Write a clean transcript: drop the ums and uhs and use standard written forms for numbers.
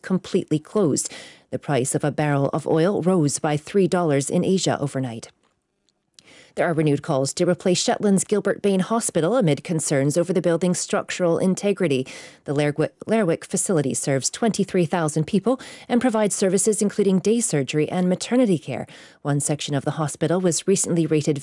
completely closed. The price of a barrel of oil rose by $3 in Asia overnight. There are renewed calls to replace Shetland's Gilbert Bain Hospital amid concerns over the building's structural integrity. The Lerwick facility serves 23,000 people and provides services including day surgery and maternity care. One section of the hospital was recently rated